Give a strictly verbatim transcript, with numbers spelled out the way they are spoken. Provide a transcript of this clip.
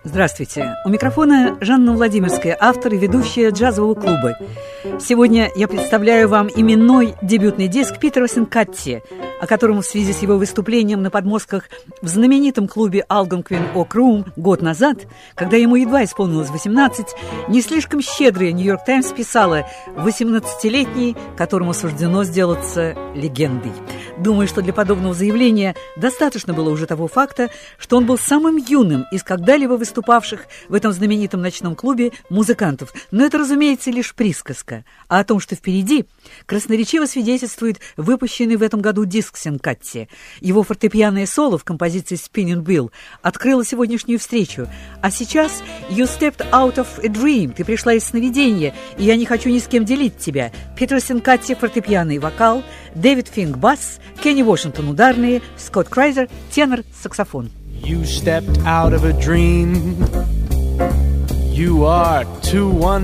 Здравствуйте. У микрофона Жанна Владимирская, автор и ведущая джазового клуба. Сегодня я представляю вам именной дебютный диск Питера Синкатти, о котором в связи с его выступлением на подмостках в знаменитом клубе Algonquin Oak Room год назад, когда ему едва исполнилось восемнадцать, не слишком щедрая «Нью-Йорк Таймс» писала «восемнадцатилетний, которому суждено сделаться легендой». Думаю, что для подобного заявления достаточно было уже того факта, что он был самым юным из когда-либо выступавших в этом знаменитом ночном клубе музыкантов. Но это, разумеется, лишь присказка. А о том, что впереди, красноречиво свидетельствует выпущенный в этом году диск Синкатти. Его фортепианное соло в композиции «Spinning Wheel» открыло сегодняшнюю встречу. А сейчас «You stepped out of a dream» — ты пришла из сновидения, и я не хочу ни с кем делить тебя. Питер Синкатти — фортепиано и вокал, Дэвид Финк — бас, Кенни Вашингтон — ударные, Скотт Крайзер — тенор, саксофон. You stepped out of a dream. You are too one